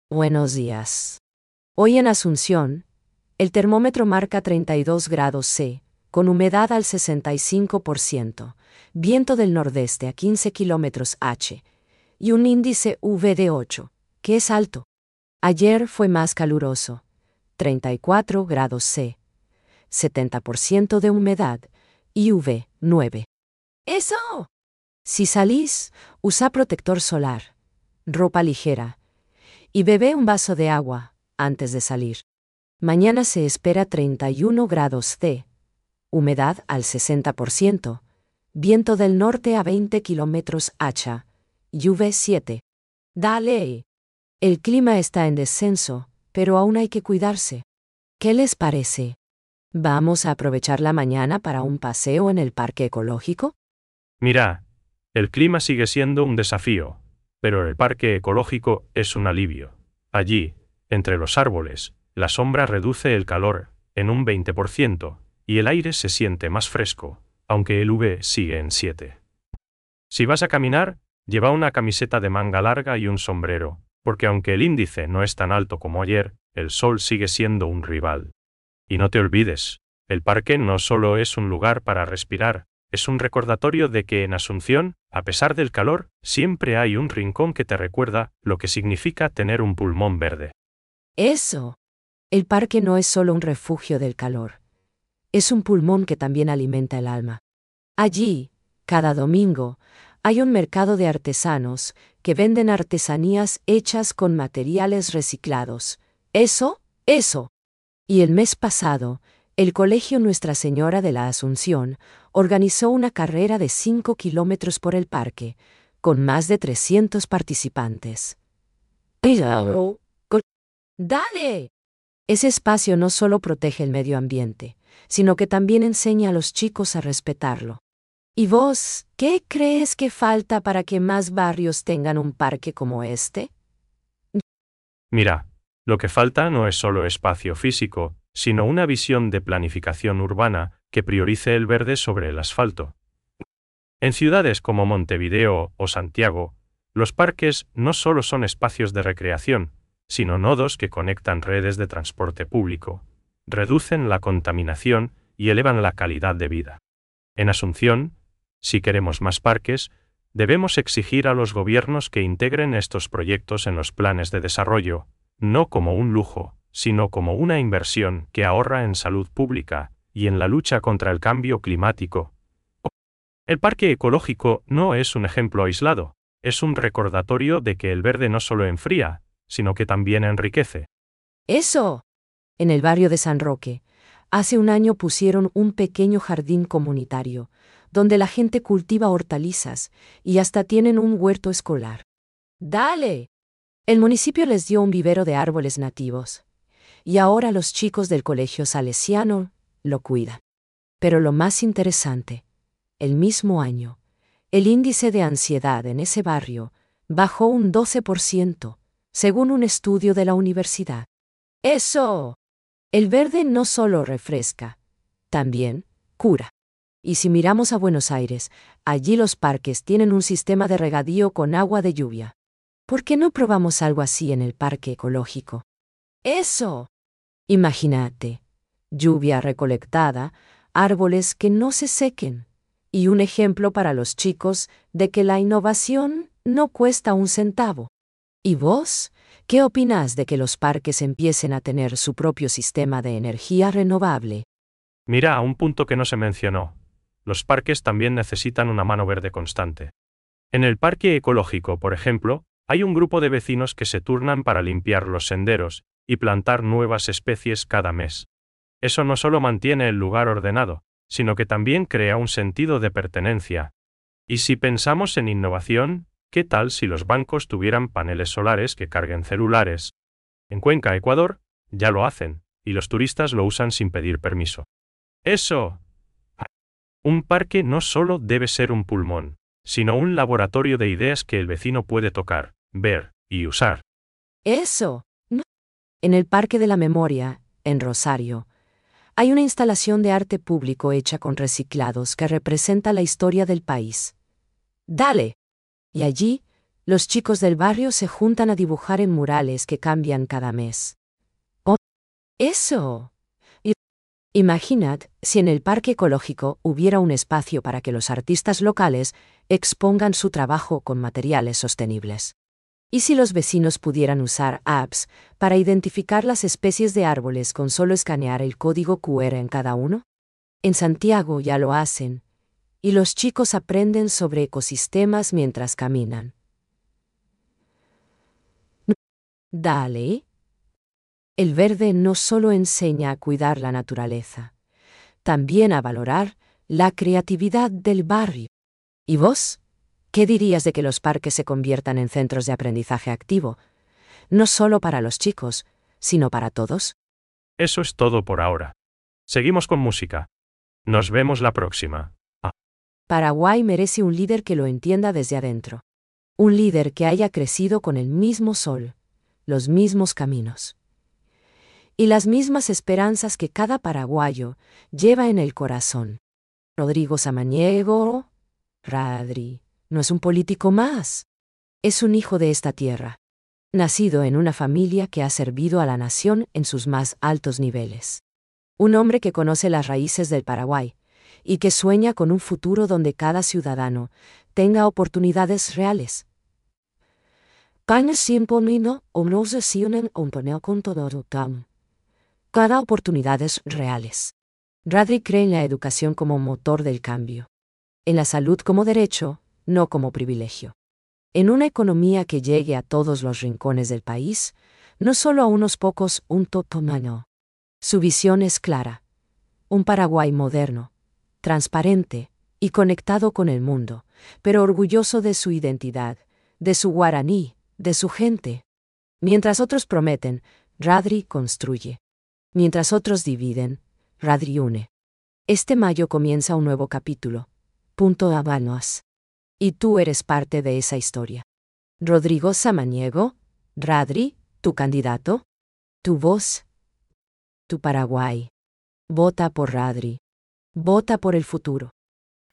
Buenos días. Hoy en Asunción, el termómetro marca 32 grados C, con humedad al 65%, viento del nordeste a 15 kilómetros h, y un índice UV de 8, que es alto. Ayer fue más caluroso, 34 grados C, 70% de humedad y UV 9. ¡Eso! Si salís, usa protector solar, ropa ligera, y bebe un vaso de agua antes de salir. Mañana se espera 31 grados C, humedad al 60%, viento del norte a 20 kilómetros h, UV 7. Dale. El clima está en descenso, pero aún hay que cuidarse. ¿Qué les parece? ¿Vamos a aprovechar la mañana para un paseo en el parque ecológico? Mira, el clima sigue siendo un desafío, pero el parque ecológico es un alivio. Allí, entre los árboles, la sombra reduce el calor en un 20% y el aire se siente más fresco, aunque el UV sigue en 7. Si vas a caminar, lleva una camiseta de manga larga y un sombrero, porque aunque el índice no es tan alto como ayer, el sol sigue siendo un rival. Y no te olvides, el parque no solo es un lugar para respirar, es un recordatorio de que en Asunción, a pesar del calor, siempre hay un rincón que te recuerda lo que significa tener un pulmón verde. Eso. El parque no es solo un refugio del calor. Es un pulmón que también alimenta el alma. Allí, cada domingo, hay un mercado de artesanos que venden artesanías hechas con materiales reciclados. Eso. Y el mes pasado, el Colegio Nuestra Señora de la Asunción organizó una carrera de 5 kilómetros por el parque, con más de 300 participantes. ¡Dale! Ese espacio no solo protege el medio ambiente, sino que también enseña a los chicos a respetarlo. ¿Y vos, qué crees que falta para que más barrios tengan un parque como este? Mira, lo que falta no es solo espacio físico, sino una visión de planificación urbana que priorice el verde sobre el asfalto. En ciudades como Montevideo o Santiago, los parques no solo son espacios de recreación, sino nodos que conectan redes de transporte público, reducen la contaminación y elevan la calidad de vida. En Asunción, si queremos más parques, debemos exigir a los gobiernos que integren estos proyectos en los planes de desarrollo, no como un lujo, sino como una inversión que ahorra en salud pública y en la lucha contra el cambio climático. El parque ecológico no es un ejemplo aislado, es un recordatorio de que el verde no solo enfría, sino que también enriquece. Eso. En el barrio de San Roque, hace un año pusieron un pequeño jardín comunitario, donde la gente cultiva hortalizas y hasta tienen un huerto escolar. ¡Dale! El municipio les dio un vivero de árboles nativos, y ahora los chicos del colegio salesiano lo cuidan. Pero lo más interesante, el mismo año, el índice de ansiedad en ese barrio bajó un 12%, según un estudio de la universidad. ¡Eso! El verde no solo refresca, también cura. Y si miramos a Buenos Aires, allí los parques tienen un sistema de regadío con agua de lluvia. ¿Por qué no probamos algo así en el parque ecológico? ¡Eso! Imagínate, lluvia recolectada, árboles que no se sequen, y un ejemplo para los chicos de que la innovación no cuesta un centavo. ¿Y vos? ¿Qué opinás de que los parques empiecen a tener su propio sistema de energía renovable? Mira a un punto que no se mencionó. Los parques también necesitan una mano verde constante. En el parque ecológico, por ejemplo, hay un grupo de vecinos que se turnan para limpiar los senderos y plantar nuevas especies cada mes. Eso no solo mantiene el lugar ordenado, sino que también crea un sentido de pertenencia. Y si pensamos en innovación, ¿qué tal si los bancos tuvieran paneles solares que carguen celulares? En Cuenca, Ecuador, ya lo hacen, y los turistas lo usan sin pedir permiso. ¡Eso! Un parque no solo debe ser un pulmón, sino un laboratorio de ideas que el vecino puede tocar, ver y usar. ¡Eso! No. En el Parque de la Memoria, en Rosario, hay una instalación de arte público hecha con reciclados que representa la historia del país. ¡Dale! Y allí, Los chicos del barrio se juntan a dibujar en murales que cambian cada mes. ¡Oh! ¡Eso! Imaginad si en el parque ecológico hubiera un espacio para que los artistas locales expongan su trabajo con materiales sostenibles. ¿Y si los vecinos pudieran usar apps para identificar las especies de árboles con solo escanear el código QR en cada uno? En Santiago ya lo hacen, y los chicos aprenden sobre ecosistemas mientras caminan. Dale. El verde no solo enseña a cuidar la naturaleza, también a valorar la creatividad del barrio. ¿Y vos? ¿Qué dirías de que los parques se conviertan en centros de aprendizaje activo, no solo para los chicos, sino para todos? Eso es todo por ahora. Seguimos con música. Nos vemos la próxima. Paraguay merece un líder que lo entienda desde adentro. Un líder que haya crecido con el mismo sol, los mismos caminos y las mismas esperanzas que cada paraguayo lleva en el corazón. Rodrigo Samaniego, Radri, no es un político más. Es un hijo de esta tierra, nacido en una familia que ha servido a la nación en sus más altos niveles. Un hombre que conoce las raíces del Paraguay y que sueña con un futuro donde cada ciudadano tenga oportunidades reales. Cada oportunidades reales. Radri cree en la educación como motor del cambio. En la salud como derecho, no como privilegio. En una economía que llegue a todos los rincones del país, no solo a unos pocos, un totomano. Su visión es clara. Un Paraguay moderno, transparente y conectado con el mundo, pero orgulloso de su identidad, de su guaraní, de su gente. Mientras otros prometen, Radri construye. Mientras otros dividen, Radri une. Este mayo comienza un nuevo capítulo. Punto Habanos. Y tú eres parte de esa historia. Rodrigo Samaniego, Radri, tu candidato, tu voz, tu Paraguay. Vota por Radri. Vota por el futuro.